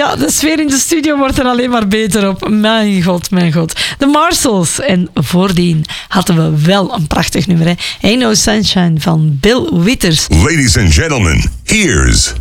Ja, de sfeer in de studio wordt er alleen maar beter op. Mijn god, mijn god. De Marshalls. En voordien hadden we wel een prachtig nummer. Hè? Ain't No Sunshine van Bill Withers. Ladies and gentlemen, here's